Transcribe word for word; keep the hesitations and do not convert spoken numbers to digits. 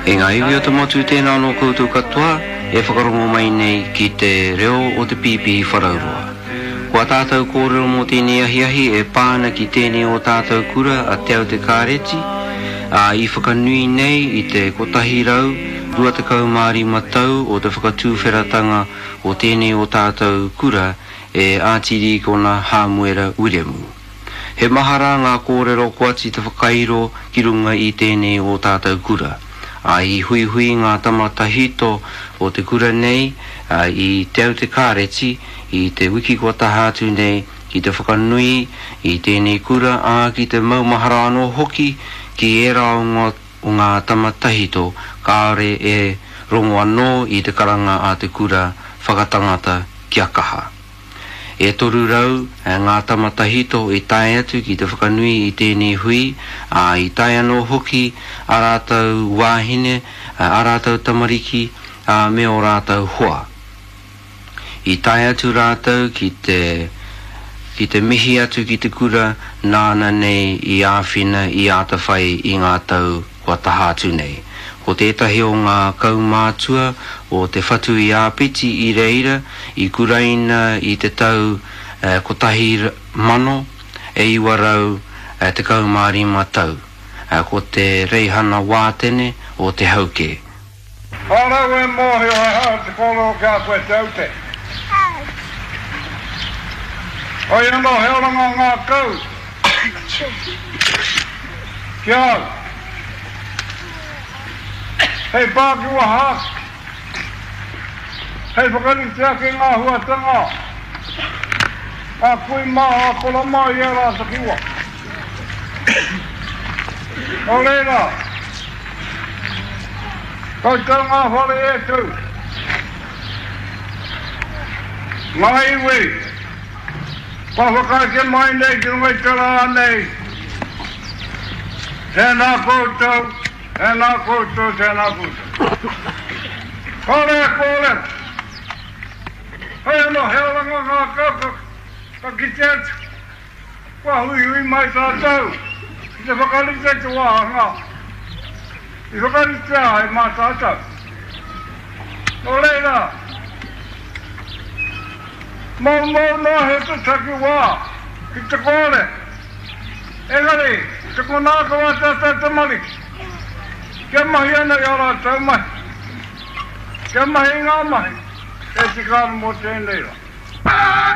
E ngā iwi o te motu tēnā no koutou katoa, e whakarongo mai nei ki te reo o te pipi wharaurua. Kua tātou kōrero mō tēnei ahi ahi e pāna ki tēnei o tātou kura a te au te kāreti, a i whakanui nei i te kotahi rau, rua te kaumāri matau o te whakatūwheratanga o tēnei o tātou kura e ātiri kona Hāmuera Williamu. He mahara ngā kōrero kuati te whakairo ki runga i tēnei o tātou kura. A i hui hui ngā tamatahito o te kura nei, a i te au te kāreti, i te wiki kua tahatu nei, ki te whakanui, i tēnei kura, a ki te maumahara anō hoki, ki e rao ngā, ngā tamatahito, kāre e rongo anō i te karanga a te kura whakatangata kia kaha. E toru rau, ngā tamatahito i tae atu ki te whakanui i tēnei hui, a i tae anō hoki, a rātau wāhine, a rātau tamariki, a me o rātau hoa. I tae atu rātau ki te, ki te mihi atu ki te kura, nāna nei i āwhina i āta whai i ngā tau kua tahatu nei. Ko tētahi o ngā kaumātua o te whatu i āpiti i reira, i kuraina i te tau eh, kotahi mano, e iwa rau eh, te kaumāri matau, eh, ko te reihana wātene o te hauke. Hārau e mōhi o hau te kolo o kia koe te aute. Oi anō heoranga ngā kau. Kia au. Hei pāki ua hāk. Hei whakari te ake ngā huatanga. A kui maha kola mai e rā sakiwa. O reira. Kau tau ngā whare e tau. Ngā iwi. Pa whakaike mai nei ki rungai tara nei. Tēnā koutou. Tēnā koutou, tēnā koutou. Kore, kore. Hei anō, heoranga ngā kaka, ka ki te atu. Kua hui hui mai tātou. Ki te whakarite te wāhanga. I whakarite a hei mā tātou. Nō reira. Mau mau nā he te taki wā. Ki te kore. Engari, te konāka wā tātou te mariki. Kia mahi ana i ara tau mai. Kia mahi ngā mahi. E te kāra mō tēnei ra.